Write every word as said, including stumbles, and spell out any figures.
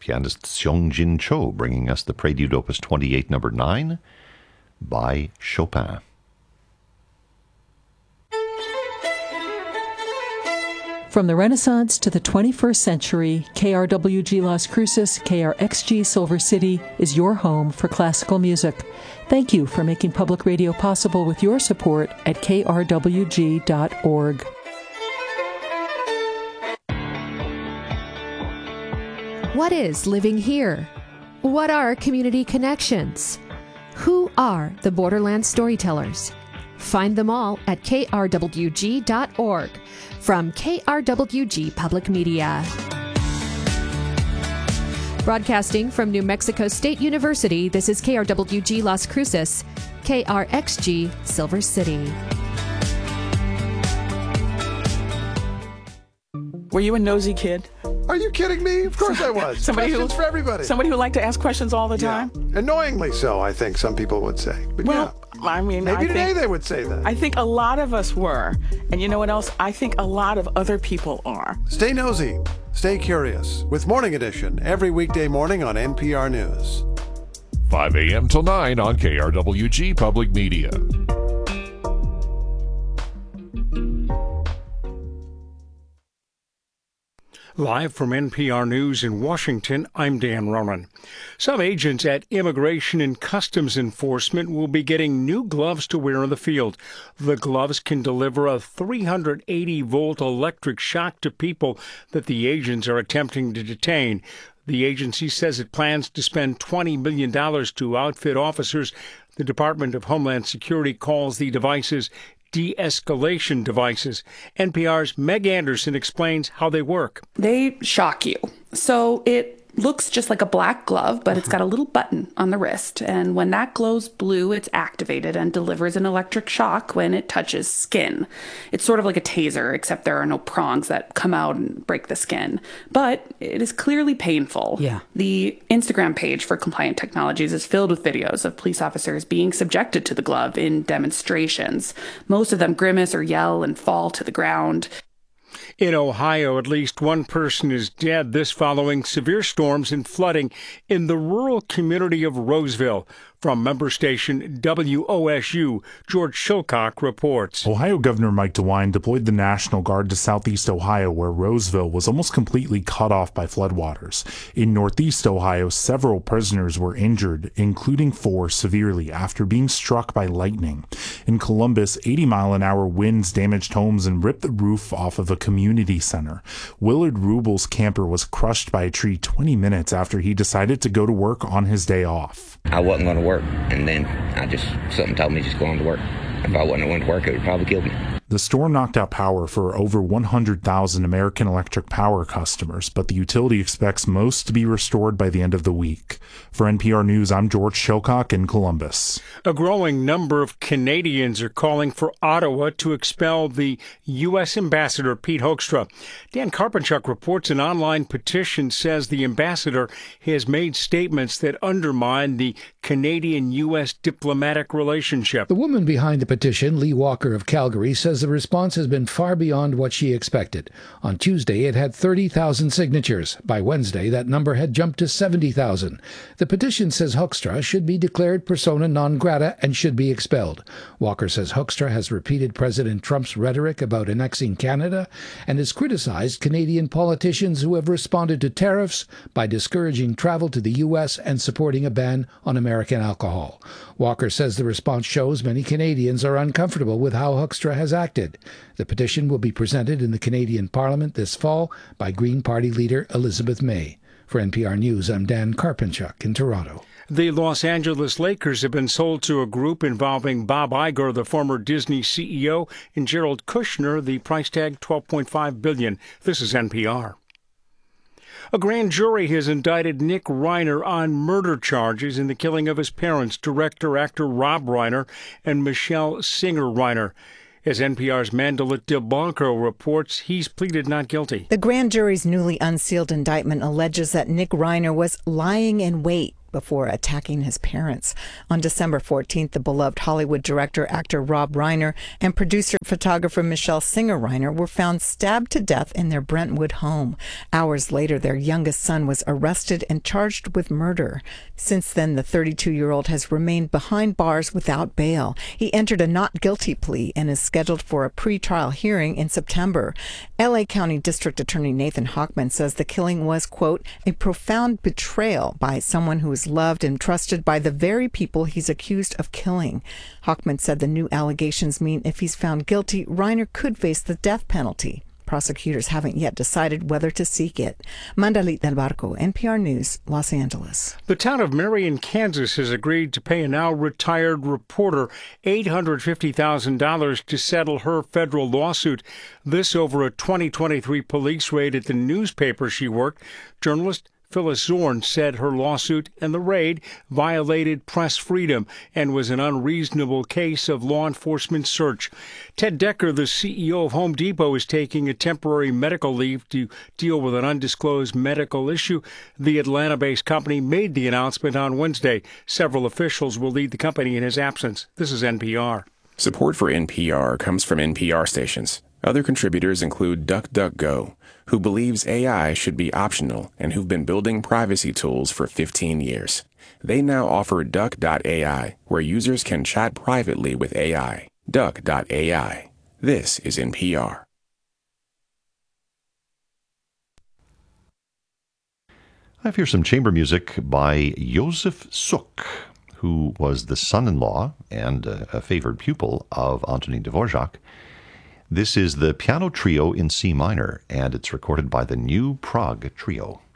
pianist Seong-Jin Cho bringing us the Prelude Opus twenty-eight, number nine, by Chopin. From the Renaissance to the twenty-first century, K R W G Las Cruces, K R X G Silver City is your home for classical music. Thank you for making public radio possible with your support at k r w g dot org. What is living here? What are community connections? Who are the Borderland storytellers? Find them all at k r w g dot org. From K R W G Public Media. Broadcasting from New Mexico State University, this is K R W G Las Cruces, K R X G Silver City. Were you a nosy kid? Are you kidding me? Of course I was. Somebody Questions who, for everybody. Somebody who liked to ask questions all the time? Yeah. Annoyingly so, I think some people would say. But well, yeah. I mean, maybe I today think, they would say that. I think a lot of us were. And you know what else? I think a lot of other people are. Stay nosy. Stay curious. With Morning Edition every weekday morning on N P R News. five a.m. till nine on K R W G Public Media. Live from N P R News in Washington, I'm Dan Ronan. Some agents at Immigration and Customs Enforcement will be getting new gloves to wear in the field. The gloves can deliver a three hundred eighty volt electric shock to people that the agents are attempting to detain. The agency says it plans to spend twenty million dollars to outfit officers. The Department of Homeland Security calls the devices de-escalation devices. N P R's Meg Anderson explains how they work. They shock you. So it looks just like a black glove, but it's got a little button on the wrist. And when that glows blue, it's activated and delivers an electric shock when it touches skin. It's sort of like a taser, except there are no prongs that come out and break the skin. But it is clearly painful. Yeah. The Instagram page for Compliant Technologies is filled with videos of police officers being subjected to the glove in demonstrations. Most of them grimace or yell and fall to the ground. In Ohio, at least one person is dead, this following severe storms and flooding in the rural community of Roseville. From member station W O S U, George Shilcock reports. Ohio Governor Mike DeWine deployed the National Guard to southeast Ohio, where Roseville was almost completely cut off by floodwaters. In northeast Ohio, several prisoners were injured, including four severely, after being struck by lightning. In Columbus, eighty mile an hour winds damaged homes and ripped the roof off of a community center. Willard Rubel's camper was crushed by a tree twenty minutes after he decided to go to work on his day off. I wasn't going to work, and then I just, something told me just go on to work. If I wasn't going to work, it would probably kill me. The storm knocked out power for over one hundred thousand American Electric Power customers, but the utility expects most to be restored by the end of the week. For N P R News, I'm George Shilcock in Columbus. A growing number of Canadians are calling for Ottawa to expel the U S ambassador, Pete Hoekstra. Dan Karpenchuk reports an online petition says the ambassador has made statements that undermine the Canadian-U S diplomatic relationship. The woman behind the petition, Lee Walker of Calgary, says the response has been far beyond what she expected. On Tuesday, it had thirty thousand signatures. By Wednesday, that number had jumped to seventy thousand. The petition says Hoekstra should be declared persona non grata and should be expelled. Walker says Hoekstra has repeated President Trump's rhetoric about annexing Canada and has criticized Canadian politicians who have responded to tariffs by discouraging travel to the U S and supporting a ban on American alcohol. Walker says the response shows many Canadians are uncomfortable with how Hoekstra has acted. The petition will be presented in the Canadian Parliament this fall by Green Party leader Elizabeth May. For N P R News, I'm Dan Karpenchuk in Toronto. The Los Angeles Lakers have been sold to a group involving Bob Iger, the former Disney C E O, and Jared Kushner, the price tag twelve point five billion dollars. This is N P R. A grand jury has indicted Nick Reiner on murder charges in the killing of his parents, director-actor Rob Reiner and Michelle Singer Reiner. As N P R's Mandalit DeBlanco reports, he's pleaded not guilty. The grand jury's newly unsealed indictment alleges that Nick Reiner was lying in wait before attacking his parents. On December fourteenth, the beloved Hollywood director, actor Rob Reiner, and producer photographer Michelle Singer Reiner were found stabbed to death in their Brentwood home. Hours later, their youngest son was arrested and charged with murder. Since then, the thirty-two-year-old has remained behind bars without bail. He entered a not guilty plea and is scheduled for a pre-trial hearing in September. L A County District Attorney Nathan Hochman says the killing was, quote, a profound betrayal by someone who is loved and trusted by the very people he's accused of killing. Hochman said the new allegations mean if he's found guilty, Reiner could face the death penalty. Prosecutors haven't yet decided whether to seek it. Mandalit Del Barco, N P R News, Los Angeles. The town of Marion, Kansas has agreed to pay a now retired reporter eight hundred fifty thousand dollars to settle her federal lawsuit. This over a twenty twenty-three police raid at the newspaper she worked. Journalist Phyllis Zorn said her lawsuit and the raid violated press freedom and was an unreasonable case of law enforcement search. Ted Decker, the C E O of Home Depot, is taking a temporary medical leave to deal with an undisclosed medical issue. The Atlanta-based company made the announcement on Wednesday. Several officials will lead the company in his absence. This is N P R. Support for N P R comes from N P R stations. Other contributors include DuckDuckGo, who believes A I should be optional and who've been building privacy tools for fifteen years. They now offer Duck dot A I, where users can chat privately with A I. Duck dot A I. This is N P R. I have here some chamber music by Józef Suk, who was the son-in-law and a favored pupil of Antonin Dvorak. This is the piano trio in C minor, and it's recorded by the New Prague Trio.